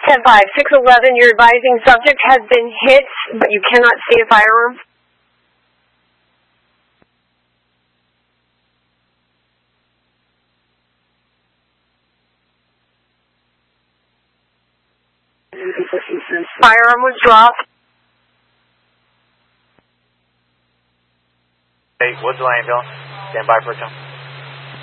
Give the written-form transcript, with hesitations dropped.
10-5, 611, you're advising subject has been hit, but you cannot see a firearm. Firearm was dropped. Hey, Woods Lane, Bill. Stand by for a time.